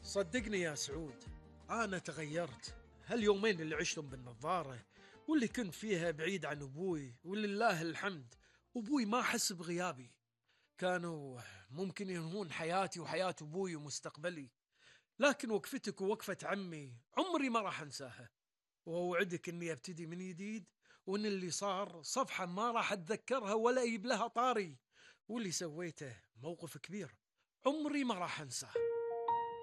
صدقني يا سعود، أنا تغيرت هاليومين اللي عشتم بالنظارة، واللي كنت فيها بعيد عن أبوي، ولله الحمد أبوي ما حس بغيابي. كانوا ممكن ينهون حياتي وحياة أبوي ومستقبلي، لكن وقفتك ووقفة عمي عمري ما راح أنساها. وأوعدك أني أبتدي من جديد، وأن اللي صار صفحة ما راح أتذكرها ولا أجيب لها طاري، واللي سويته موقف كبير عمري ما راح أنساه.